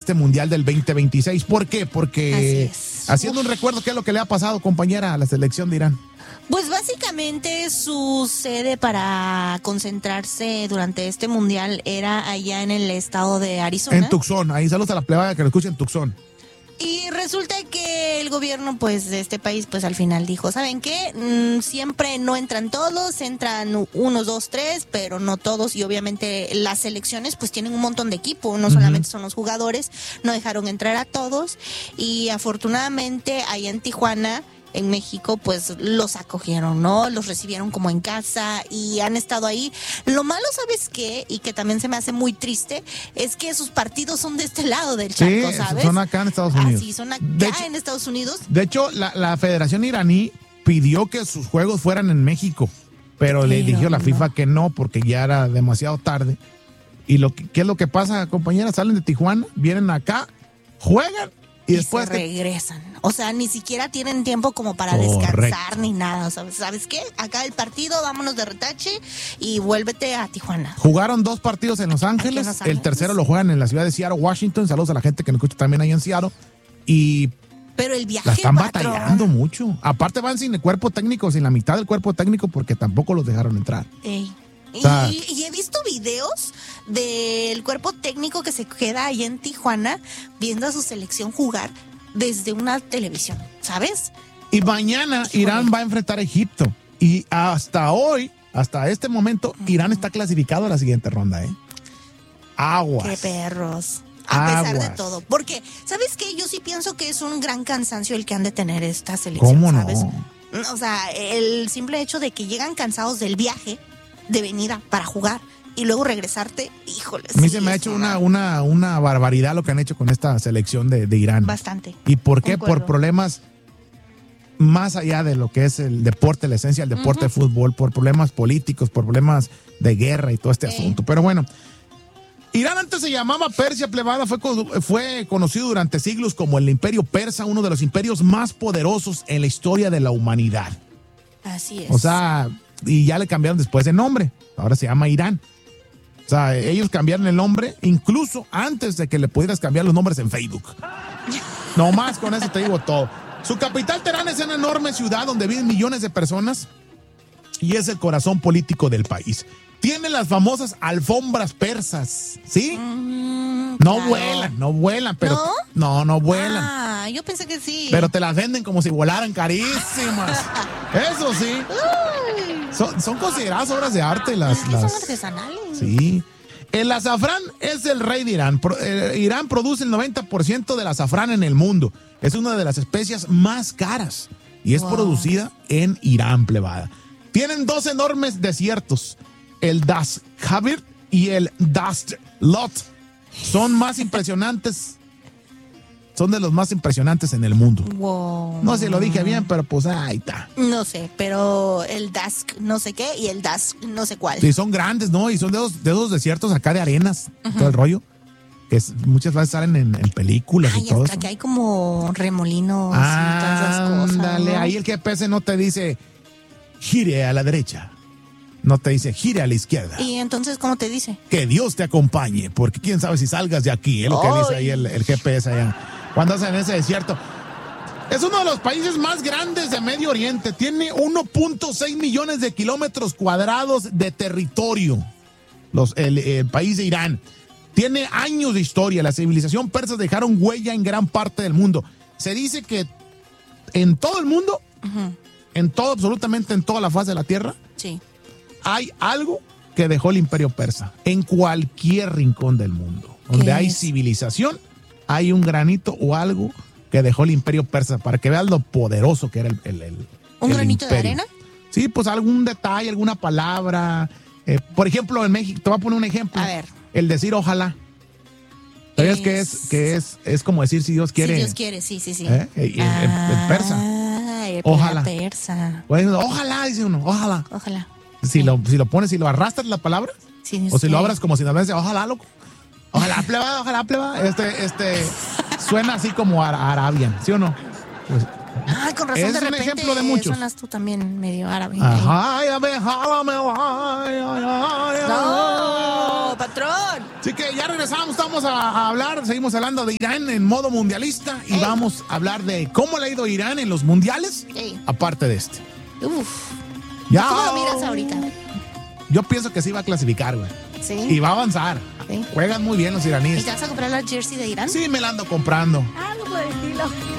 este Mundial del 2026. ¿Por qué? Porque haciendo un recuerdo, ¿qué es lo que le ha pasado, compañera, a la selección de Irán? Pues básicamente su sede para concentrarse durante este mundial era allá en el estado de Arizona. En Tucson, ahí saludos a la plebada que lo escuchen en Tucson. Y resulta que el gobierno, pues, de este país, pues, al final dijo, ¿saben qué? Siempre no entran todos, entran 1, 2, 3, pero no todos. Y obviamente las selecciones, pues, tienen un montón de equipo, no solamente son los jugadores, no dejaron entrar a todos. Y afortunadamente, allá en Tijuana, en México, pues los acogieron, ¿no? Los recibieron como en casa y han estado ahí. Lo malo, ¿sabes qué? Y que también se me hace muy triste, es que sus partidos son de este lado del charco, ¿sabes? Son acá en Estados Unidos. Así, son acá en Estados Unidos. De hecho, la Federación Iraní pidió que sus juegos fueran en México, pero le dijo la FIFA que no, porque ya era demasiado tarde. ¿Y qué es lo que pasa, compañera? Salen de Tijuana, vienen acá, juegan, y después se regresan. O sea, ni siquiera tienen tiempo como para descansar ni nada. O sea, ¿sabes qué? Acá el partido, vámonos de retache y vuélvete a Tijuana. Jugaron 2 partidos en Los Ángeles. El tercero lo juegan en la ciudad de Seattle, Washington. Saludos a la gente que nos escucha también ahí en Seattle. Pero el viaje, la están batallando mucho. Aparte van sin el cuerpo técnico, sin la mitad del cuerpo técnico, porque tampoco los dejaron entrar. O sea, y he visto videos del cuerpo técnico que se queda ahí en Tijuana viendo a su selección jugar desde una televisión, ¿sabes? Y mañana Irán va a enfrentar a Egipto. Y hasta hoy, hasta este momento, Irán está clasificado a la siguiente ronda, ¿eh? Aguas. ¡Qué perros! A pesar de todo. Porque, ¿sabes qué? Yo sí pienso que es un gran cansancio el que han de tener esta selección, ¿cómo no? ¿sabes? O sea, el simple hecho de que llegan cansados del viaje de venida para jugar y luego regresarte, híjole. A mí se me ha hecho una barbaridad lo que han hecho con esta selección de Irán. Bastante. ¿Y por qué? Por problemas más allá de lo que es el deporte, la esencia del deporte de fútbol, por problemas políticos, por problemas de guerra y todo este asunto. Pero bueno, Irán antes se llamaba Persia, plebada, fue conocido durante siglos como el Imperio Persa, uno de los imperios más poderosos en la historia de la humanidad. Así es. O sea, y ya le cambiaron después de nombre, ahora se llama Irán. O sea, ellos cambiaron el nombre incluso antes de que le pudieras cambiar los nombres en Facebook. No más, con eso te digo todo. Su capital, Teherán, es una enorme ciudad donde viven millones de personas y es el corazón político del país. Tiene las famosas alfombras persas, ¿sí? No vuelan, pero... No vuelan. Ah, yo pensé que sí. Pero te las venden como si volaran, carísimas. Eso sí. Son consideradas obras de arte son artesanales. Sí. El azafrán es el rey de Irán. Irán produce el 90% del azafrán en el mundo. Es una de las especias más caras y es producida en Irán, plebada. Tienen 2 enormes desiertos, el Dast Khabir y el Dast Lot. Son de los más impresionantes en el mundo. Wow. No sé si lo dije bien, pero pues ahí está. No sé, pero el Dask no sé qué y el Dask no sé cuál. Sí, son grandes, ¿no? Y son de esos desiertos acá de arenas, todo el rollo. Que muchas veces salen en películas y todo eso. Que hay como remolinos y todas esas cosas. Ándale, ahí el GPS no te dice gire a la derecha. No te dice gire a la izquierda. ¿Y entonces cómo te dice? Que Dios te acompañe, porque quién sabe si salgas de aquí, es lo que dice ahí el GPS allá. Cuando hacen ese desierto. Es uno de los países más grandes de Medio Oriente. Tiene 1.6 millones de kilómetros cuadrados de territorio. El país de Irán. Tiene años de historia. La civilización persa dejaron huella en gran parte del mundo. Se dice que en todo el mundo, absolutamente en toda la faz de la tierra, sí, hay algo que dejó el Imperio Persa. En cualquier rincón del mundo. Donde hay civilización, hay un granito o algo que dejó el Imperio Persa, para que veas lo poderoso que era ¿Un granito de arena? Sí, pues algún detalle, alguna palabra. Por ejemplo, en México, te voy a poner un ejemplo. A ver. El decir ojalá. ¿Sabías que es como decir si Dios quiere? Si Dios quiere, sí. El persa. Ojalá. Persa. Bueno, ojalá, dice uno, ojalá. Ojalá. Si lo pones, si lo arrastras la palabra, sí, o si lo abras como si nos dice ojalá, loco. Ojalá pleba. Suena así como Arabian, ¿sí o no? Pues, con razón, es de repente un ejemplo de muchos. Sonas tú también medio árabe. Ajá, No, para patrón. Así que ya regresamos, vamos a hablar, seguimos hablando de Irán en modo mundialista y vamos a hablar de cómo le ha ido a Irán en los mundiales, aparte de este. Uf. Ya. ¿Cómo lo miras ahorita? Yo pienso que sí va a clasificar, güey. Sí. Y va a avanzar. Sí. Juegan muy bien los iraníes. ¿Y te vas a comprar la jersey de Irán? Sí, me la ando comprando. Algo por el estilo.